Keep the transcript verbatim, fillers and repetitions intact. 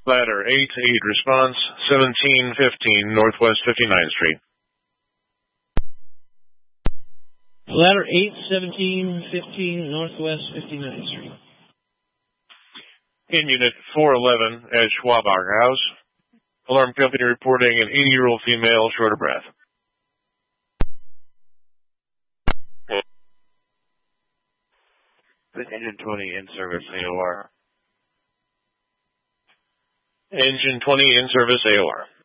Ladder eight eight response, seventeen fifteen Northwest fifty-ninth Street. Ladder eight, seventeen fifteen Northwest fifty-ninth Street. In Unit four eleven at Schwabacher House. Alarm company reporting an eighty-year-old female short of breath. Engine twenty in service, A O R. Engine twenty in service, A O R.